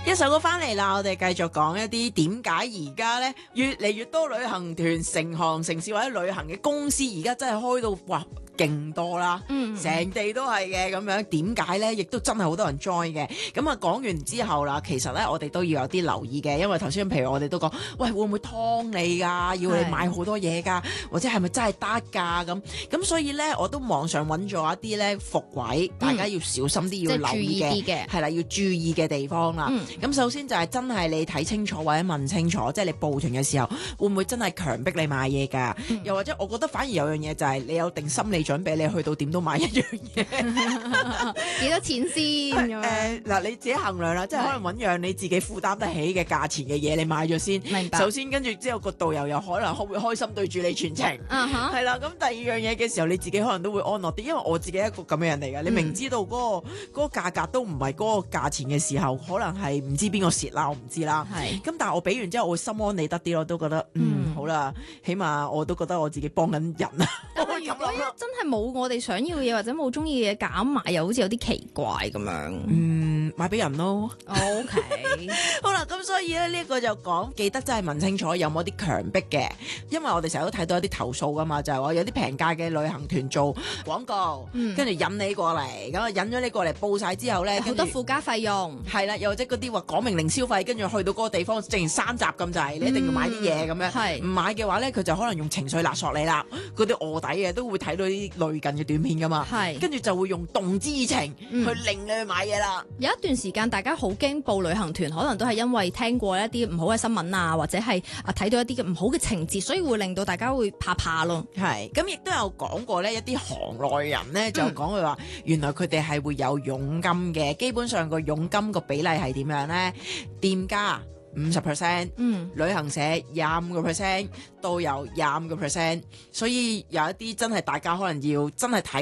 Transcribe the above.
一首歌翻嚟啦，我哋繼續講一啲點解而家咧越嚟越多旅行團、成行城市或者旅行嘅公司，而家真係開到哇勁多啦，成地都係嘅咁樣。點解咧？亦都真係好多人 join 嘅。咁啊講完之後啦，其實咧我哋都要有啲留意嘅，因為頭先譬如我哋都講，喂會唔會劏你㗎？要你買好多嘢㗎，或者係咪真係得㗎？咁所以咧，我都網上揾咗一啲咧伏位，大家要小心啲，要留意嘅，係啦，要注意嘅地方啦。咁首先就係真係你睇清楚或者問清楚，即係你報團嘅時候，會唔會真係強迫你買嘢㗎？又或者我覺得反而有樣嘢就係你有定心理準備，你去到點都買一樣嘢， 幾多錢先？ 嗱，你自己衡量啦，即係可能揾樣你自己負擔得起嘅價錢嘅嘢，你買咗先。 明白。 首先跟住之後個導遊又可能會開心對住你全程，係啦。咁第二樣嘢嘅時候，你自己可能都會安樂啲，因為我自己係一個咁嘅人嚟嘅。你明知道嗰個價格都唔係嗰個價錢嘅時候，可能係唔知邊個蝕啦，我唔知啦。咁但係我俾完之後，我會心安理得啲咯，都覺得好啦，起碼我都覺得我自己幫緊人啊。 但係如果真係冇我哋想要嘅嘢或者冇中意嘅嘢減埋，又好似有啲奇怪咁樣。 買俾人咯。 OK， 好啦，咁所以咧呢一個就講，記得真係問清楚有冇啲強迫嘅，因為我哋成日都睇到一啲投訴噶嘛，就係話有啲平價嘅旅行團做廣告，跟住引你過嚟，咁啊引咗你過嚟報晒之後咧， 好多附加費用， 係啦，又或者嗰啲話講明零消費，跟住去到嗰個地方淨3集咁滯，你一定要買啲嘢咁樣，唔買嘅話咧，佢就可能用情緒勒索你啦。嗰啲臥底嘅都會睇到啲類近嘅短片噶嘛，跟住就會用動之以情去令你去買嘢啦。 有一段時間大家好驚報旅行團，可能都係因為聽過一啲唔好嘅新聞啊，或者係睇到一啲唔好嘅情節，所以會令到大家會怕咯。 係，咁亦都有講過呢一啲行內人呢，就講佢話，原來佢哋係會有佣金嘅，基本上個佣金個比例係點樣呢？店家50%，旅行社25%，導遊25%，所以有一啲真係大家可能要真係睇